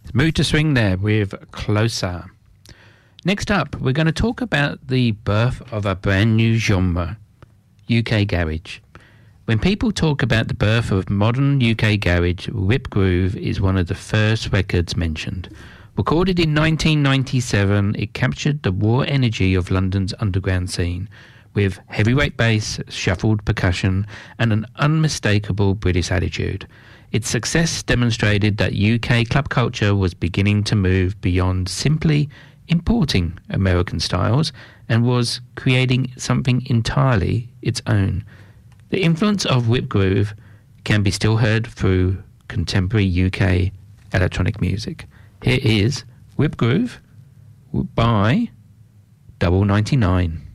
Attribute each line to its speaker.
Speaker 1: Mood to Swing there with Closer. Next up, we're going to talk about the birth of a brand new genre, UK Garage. When people talk about the birth of modern UK Garage, Whip Groove is one of the first records mentioned. Recorded in 1997, it captured the raw energy of London's underground scene, with heavyweight bass, shuffled percussion, and an unmistakable British attitude. Its success demonstrated that UK club culture was beginning to move beyond simply importing American styles and was creating something entirely its own. The influence of Whip Groove can be still heard through contemporary UK electronic music. Here is Whip Groove by Double 99.